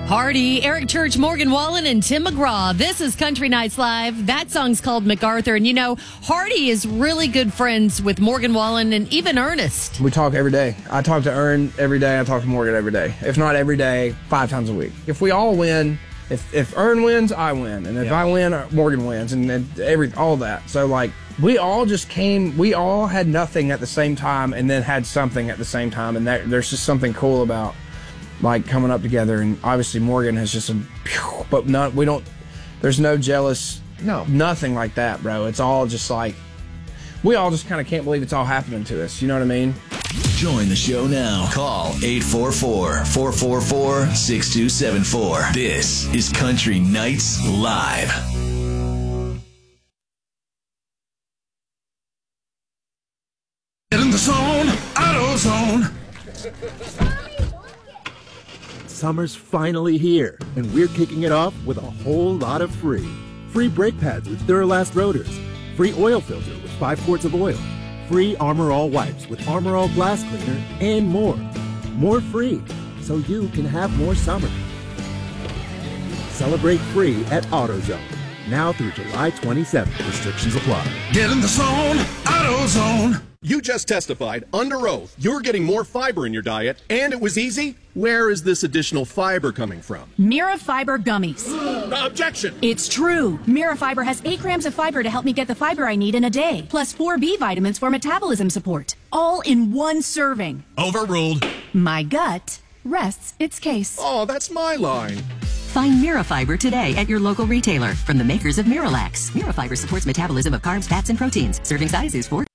Hardy, Eric Church, Morgan Wallen, and Tim McGraw. This is Country Nights Live. That song's called MacArthur. And you know, Hardy is really good friends with Morgan Wallen and even Ernest. We talk every day. I talk to Ern every day. I talk to Morgan every day. If not every day, 5 times a week. If we all win, if Ern wins, I win. And if I win, Morgan wins. And all that. So, like, we all had nothing at the same time and then had something at the same time. And there's just something cool about, like, coming up together. And obviously Morgan has just there's no jealous, nothing like that, bro. It's all just like, we all just kind of can't believe it's all happening to us. You know what I mean? Join the show now. Call 844-444-6274. This is Country Nights Live. Get in the zone, AutoZone. Summer's finally here, and we're kicking it off with a whole lot of free. Free brake pads with Duralast rotors. Free oil filter with 5 quarts of oil. Free Armor All wipes with Armor All glass cleaner, and more. More free, so you can have more summer. Celebrate free at AutoZone. Now through July 27th. Restrictions apply. Get in the zone, AutoZone. You just testified under oath you're getting more fiber in your diet, and it was easy. Where is this additional fiber coming from? Mirafiber gummies. Objection! It's true. Mirafiber has 8 grams of fiber to help me get the fiber I need in a day, plus 4 B vitamins for metabolism support. All in one serving. Overruled. My gut rests its case. Oh, that's my line. Find Mirafiber today at your local retailer from the makers of Miralax. Mirafiber supports metabolism of carbs, fats, and proteins. Serving size is 4